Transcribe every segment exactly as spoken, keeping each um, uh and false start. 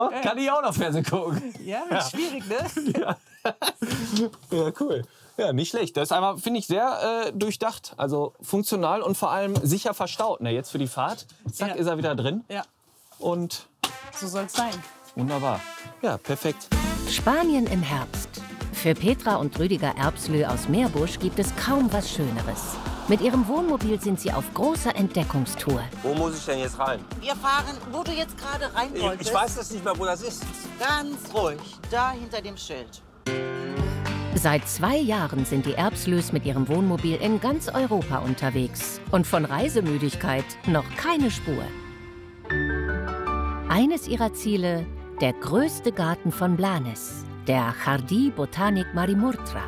Kann ich auch noch Fernsehen gucken. Ja, ja. Schwierig, ne? Ja. Ja, cool. Ja, nicht schlecht. Das ist einmal, finde ich, sehr äh, durchdacht. Also funktional und vor allem sicher verstaut. Ne? Jetzt für die Fahrt. Zack, Ja. ist er wieder drin. Ja, Und so soll es sein. wunderbar. Ja, perfekt. Spanien im Herbst. Für Petra und Rüdiger Erbslö aus Meerbusch gibt es kaum was Schöneres. Mit ihrem Wohnmobil sind sie auf großer Entdeckungstour. Wo muss ich denn jetzt rein? Wir fahren, wo du jetzt gerade rein Ich, wolltest. ich weiß das nicht mehr, wo das ist. Ganz ruhig, da hinter dem Schild. Seit zwei Jahren sind die Erbslös mit ihrem Wohnmobil in ganz Europa unterwegs. Und von Reisemüdigkeit noch keine Spur. Eines ihrer Ziele, der größte Garten von Blanes, der Jardí Botànic Marimurtra.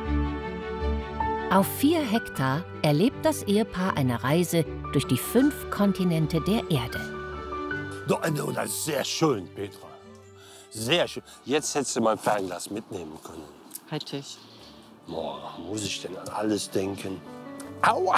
Auf vier Hektar erlebt das Ehepaar eine Reise durch die fünf Kontinente der Erde. Doch, also, das ist sehr schön, Petra. Sehr schön. Jetzt hättest du mein Fernglas mitnehmen können. Hätte ich. Boah, muss ich denn an alles denken? Aua!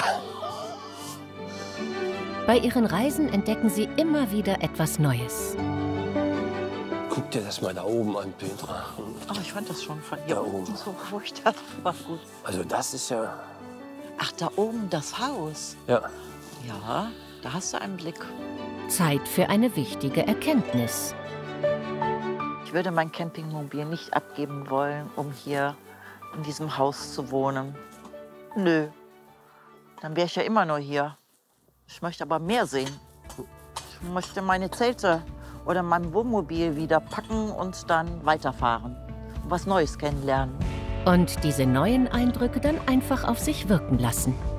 Bei ihren Reisen entdecken sie immer wieder etwas Neues. Guck dir das mal da oben an, Petra. Ach, ich fand das schon von hier Da oben oben. so ruhig. Das war gut. Also das ist ja... Ach, da oben das Haus. Ja. Ja, da hast du einen Blick. Zeit für eine wichtige Erkenntnis. Ich würde mein Campingmobil nicht abgeben wollen, um hier in diesem Haus zu wohnen. Nö, dann wäre ich ja immer nur hier. Ich möchte aber mehr sehen. Ich möchte meine Zelte oder mein Wohnmobil wieder packen und dann weiterfahren. Und was Neues kennenlernen. Und diese neuen Eindrücke dann einfach auf sich wirken lassen.